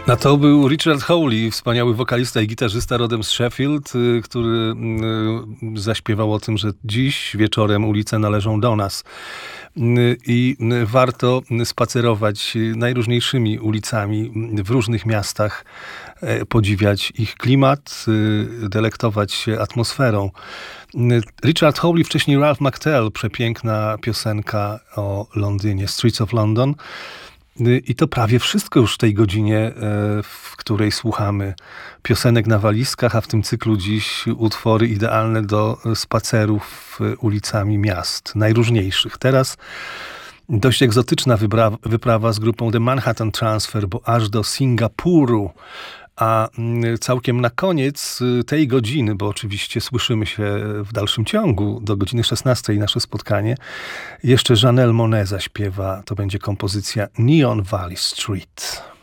No to był Richard Hawley, wspaniały wokalista i gitarzysta rodem z Sheffield, który zaśpiewał o tym, że dziś wieczorem ulice należą do nas. I warto spacerować najróżniejszymi ulicami w różnych miastach, podziwiać ich klimat, delektować się atmosferą. Richard Hawley, wcześniej Ralph McTell, przepiękna piosenka o Londynie, Streets of London. I to prawie wszystko już w tej godzinie, w której słuchamy piosenek na walizkach, a w tym cyklu dziś utwory idealne do spacerów ulicami miast, najróżniejszych. Teraz dość egzotyczna wyprawa z grupą The Manhattan Transfer, bo aż do Singapuru. A całkiem na koniec tej godziny, bo oczywiście słyszymy się w dalszym ciągu, do godziny 16 nasze spotkanie, jeszcze Janelle Monáe zaśpiewa, to będzie kompozycja Neon Valley Street.